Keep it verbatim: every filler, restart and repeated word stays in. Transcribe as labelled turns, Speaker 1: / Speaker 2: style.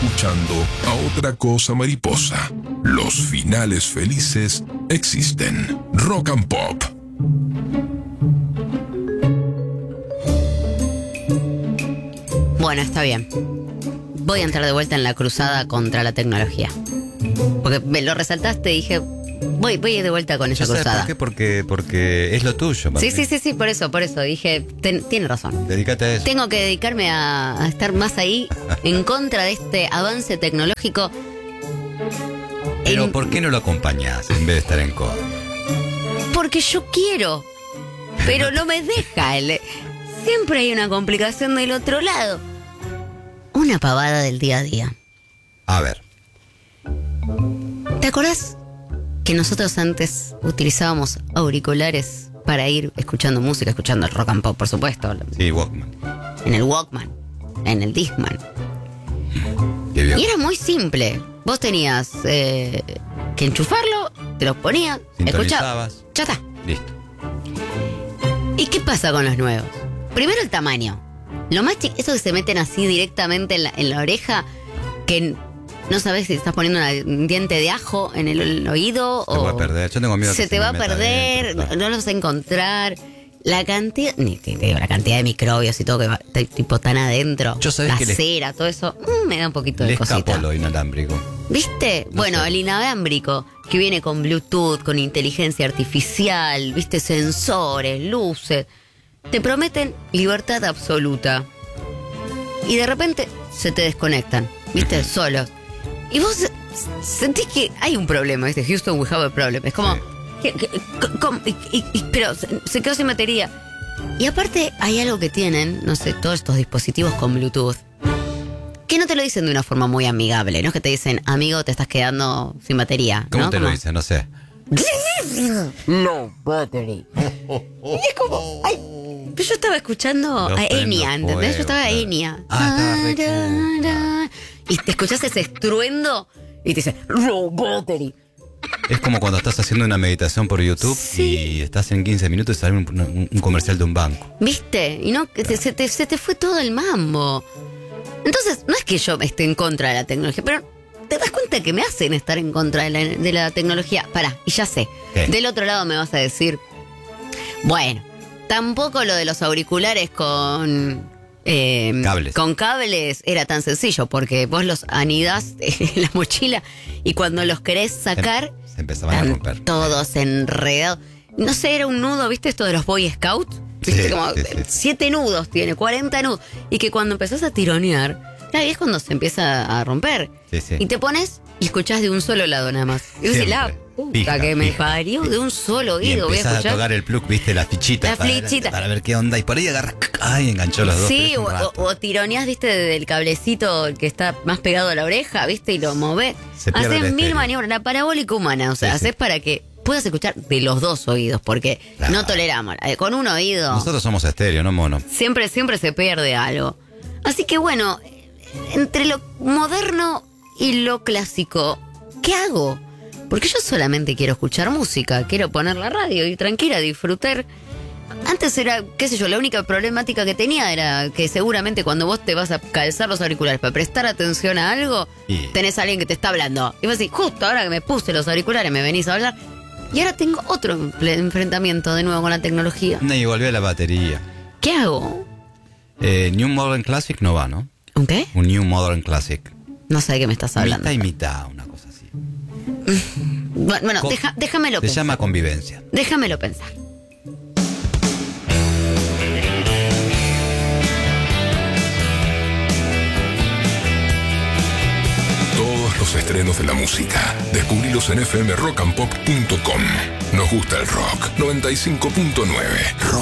Speaker 1: escuchando a Otra Cosa Mariposa. Los finales felices existen. Rock and Pop.
Speaker 2: Bueno, está bien. Voy a entrar de vuelta en la cruzada contra la tecnología. Porque me lo resaltaste y dije, voy, voy de vuelta con esa cruzada.
Speaker 3: ¿Por qué? Porque, porque es lo tuyo,
Speaker 2: Sí, sí, sí, sí, por eso, por eso. Dije, ten, tiene razón.
Speaker 3: Dedícate a eso.
Speaker 2: Tengo que dedicarme a, a estar más ahí, en contra de este avance tecnológico.
Speaker 3: Pero
Speaker 2: en...
Speaker 3: ¿por qué no lo acompañás en vez de estar en contra?
Speaker 2: Porque yo quiero, pero no me deja. El... Siempre hay una complicación del otro lado. Una pavada del día a día.
Speaker 3: A ver.
Speaker 2: ¿Te acordás que nosotros antes utilizábamos auriculares para ir escuchando música, escuchando el rock and pop, por supuesto?
Speaker 3: Sí, Walkman.
Speaker 2: En el Walkman, en el Discman.
Speaker 3: Qué bien.
Speaker 2: Y era muy simple. Vos tenías eh, que enchufarlo, te los ponías, escuchabas.
Speaker 3: Sintonizabas.
Speaker 2: Ya está.
Speaker 3: Listo.
Speaker 2: ¿Y qué pasa con los nuevos? Primero el tamaño. Lo más chico, eso que se meten así directamente en la, en la oreja, que no sabes si estás poniendo una, un diente de ajo en el, el oído
Speaker 3: Se
Speaker 2: o...
Speaker 3: va a perder. Yo tengo miedo
Speaker 2: Se
Speaker 3: que
Speaker 2: te
Speaker 3: se
Speaker 2: va a
Speaker 3: me meta
Speaker 2: perder,
Speaker 3: adentro, claro.
Speaker 2: no los vas a encontrar. La cantidad, ni te digo, la cantidad de microbios y todo que va t- tipo tan adentro.
Speaker 3: Yo sabés
Speaker 2: la
Speaker 3: que le-
Speaker 2: cera, todo eso, mm, me da un poquito de
Speaker 3: Le
Speaker 2: cosita.
Speaker 3: escapó lo inalámbrico.
Speaker 2: ¿Viste?
Speaker 3: No
Speaker 2: bueno,
Speaker 3: sé.
Speaker 2: el inalámbrico, que viene con Bluetooth, con inteligencia artificial, ¿viste? Sensores, luces. Te prometen libertad absoluta. Y de repente se te desconectan, ¿viste?
Speaker 3: Ujú.
Speaker 2: Solos. Y vos se- sentís que hay un problema, ¿viste? Houston, we have a problem. Es como...
Speaker 3: Sí.
Speaker 2: que- que- co- com- y- y- y- pero se, se quedó sin batería. Y aparte hay algo que tienen, no sé, todos estos dispositivos con Bluetooth, que no te lo dicen de una forma muy amigable. No es que te dicen, amigo, te estás quedando sin batería.
Speaker 3: ¿Cómo
Speaker 2: ¿no?
Speaker 3: te
Speaker 2: Como,
Speaker 3: lo dicen? No sé.
Speaker 2: No battery. Y es como, ay, pero yo estaba escuchando
Speaker 3: Los
Speaker 2: a
Speaker 3: prendo
Speaker 2: Enya, ¿entendés?
Speaker 3: fuego,
Speaker 2: Yo estaba a
Speaker 3: claro.
Speaker 2: Enya.
Speaker 3: Ah, estaba re cool.
Speaker 2: Y te escuchás ese estruendo y te dice, low battery.
Speaker 3: Es como cuando estás haciendo una meditación por YouTube
Speaker 2: Sí.
Speaker 3: y estás en quince minutos y sale un, un- un comercial de un banco.
Speaker 2: ¿Viste? Y no, que se, se te, se te fue todo el mambo. Entonces, no es que yo esté en contra de la tecnología, pero te das cuenta que me hacen estar en contra de la, de la tecnología. Pará, y ya sé.
Speaker 3: ¿Qué?
Speaker 2: Del otro lado me vas a decir, bueno, tampoco lo de los auriculares con... eh,
Speaker 3: Cables.
Speaker 2: Con cables era tan sencillo, porque vos los anidás en la mochila y cuando los querés sacar...
Speaker 3: Se empezaban a
Speaker 2: Están
Speaker 3: romper.
Speaker 2: todos enredados. No sé, era un nudo, ¿viste esto de los Boy Scouts? ¿Viste?
Speaker 3: Sí,
Speaker 2: Como
Speaker 3: sí, sí.
Speaker 2: siete nudos tiene, cuarenta nudos. Y que cuando empezás a tironear, ahí es cuando se empieza a romper.
Speaker 3: Sí, sí.
Speaker 2: Y te pones y escuchás de un solo lado nada más. Y vos decís, la
Speaker 3: Siempre.
Speaker 2: puta
Speaker 3: Fija,
Speaker 2: que me
Speaker 3: fija.
Speaker 2: parió, de un solo
Speaker 3: Y
Speaker 2: oído voy a
Speaker 3: empezás a
Speaker 2: escuchar.
Speaker 3: tocar el plug, viste, la fichita.
Speaker 2: La
Speaker 3: para,
Speaker 2: fichita.
Speaker 3: Para ver qué onda. Y por ahí agarras. Ay, enganchó los dos.
Speaker 2: Sí,
Speaker 3: pero
Speaker 2: o,
Speaker 3: es un
Speaker 2: o,
Speaker 3: rato.
Speaker 2: o tironeás, viste, del cablecito que está más pegado a la oreja, viste, y lo movés.
Speaker 3: Se pierde
Speaker 2: Haces
Speaker 3: el
Speaker 2: mil
Speaker 3: estéreo.
Speaker 2: maniobras, la parabólica humana, o sea,
Speaker 3: Sí, sí.
Speaker 2: haces para que puedas escuchar de los dos oídos, porque
Speaker 3: Claro.
Speaker 2: no toleramos. eh, Con un oído
Speaker 3: Nosotros somos estéreo, no mono.
Speaker 2: siempre, siempre se pierde algo. Así que bueno, entre lo moderno y lo clásico, ¿qué hago? Porque yo solamente quiero escuchar música, quiero poner la radio y tranquila, disfrutar. Antes era, qué sé yo, la única problemática que tenía era que seguramente cuando vos te vas a calzar los auriculares para prestar atención a algo,
Speaker 3: Y-
Speaker 2: tenés a alguien que te está hablando. Y vos decís, justo ahora que me puse los auriculares me venís a hablar. Y ahora tengo otro emple- enfrentamiento de nuevo con la tecnología.
Speaker 3: Y volvió la batería.
Speaker 2: ¿Qué hago?
Speaker 3: Eh, New Modern Classic no va, ¿no?
Speaker 2: ¿Un qué?
Speaker 3: Un New Modern Classic.
Speaker 2: No sé de qué me estás hablando.
Speaker 3: Mitad y mitad, una cosa así.
Speaker 2: Bueno, bueno,
Speaker 3: Co-
Speaker 2: deja- déjamelo
Speaker 3: Se
Speaker 2: pensar.
Speaker 3: llama convivencia.
Speaker 2: Déjamelo pensar.
Speaker 1: Todos los estrenos de la música. Descubrilos en f m rock and pop punto com. Nos gusta el rock. noventa y cinco punto nueve. Rock